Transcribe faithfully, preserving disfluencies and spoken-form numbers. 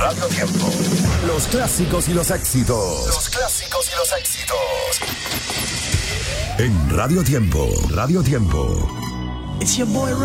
Radio Tiempo. Los clásicos y los éxitos. Los clásicos y los éxitos. En Radio Tiempo. Radio Tiempo. It's your boy